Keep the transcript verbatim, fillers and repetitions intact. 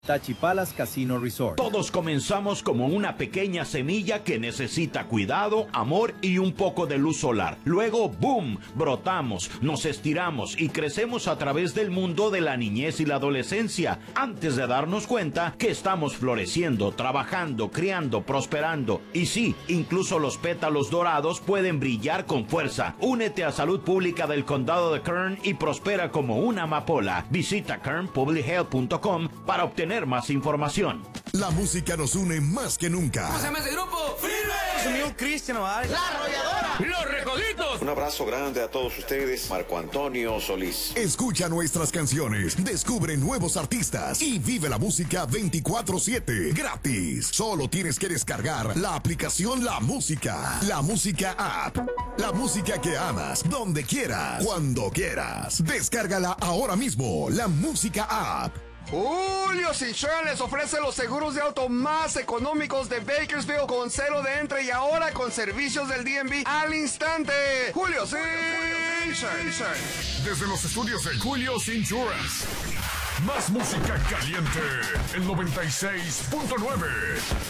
Tachipalas Casino Resort. Todos comenzamos como una pequeña semilla que necesita cuidado, amor y un poco de luz solar. Luego, ¡boom!, brotamos, nos estiramos y crecemos a través del mundo de la niñez y la adolescencia, antes de darnos cuenta que estamos floreciendo, trabajando, criando, prosperando. Y sí, incluso los pétalos dorados pueden brillar con fuerza. Únete a Salud Pública del Condado de Kern y prospera como una amapola. Visita kern public health punto com para obtener más información. La música nos une más que nunca. ¿Cómo se llama ese grupo? ¡Firme! Sonido Cristian Nodal. La Arrolladora. Los Recoditos. Un abrazo grande a todos ustedes. Marco Antonio Solís. Escucha nuestras canciones, descubre nuevos artistas y vive la música veinticuatro siete gratis. Solo tienes que descargar la aplicación La Música. La Música App. La música que amas, donde quieras, cuando quieras. Descárgala ahora mismo. La Música App. Julio Insurance les ofrece los seguros de auto más económicos de Bakersfield con cero de entre y ahora con servicios del D M V al instante. Julio Insurance. Desde los estudios de Julio Insurance. Más música caliente. El noventa y seis punto nueve.